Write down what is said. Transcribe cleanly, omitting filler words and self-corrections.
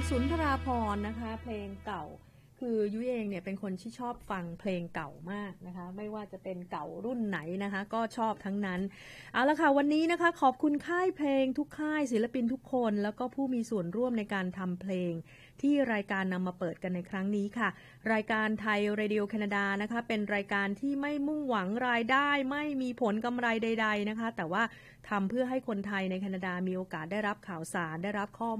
สุนทราภรณ์นะคะเพลงเก่าคือยุ้ยเองเนี่ยเป็นคนที่ชอบฟังเพลงเก่ามากนะคะไม่ว่าจะเป็นเก่ารุ่นไหนนะคะก็ชอบทั้งนั้นเอาละค่ะวันนี้นะคะขอบคุณค่ายเพลงทุกค่ายศิลปินทุกคนแล้วก็ผู้มีส่วนร่วมในการทำเพลงที่รายการนำมาเปิดกันในครั้งนี้ค่ะรายการไทยเรดิโอแคนาดานะคะเป็นรายการที่ไม่มุ่งหวังรายได้ไม่มีผลกำไรใดๆนะคะแต่ว่าทำเพื่อให้คนไทยในแคนาดามีโอกาสได้รับข่าวสารได้รับข้อ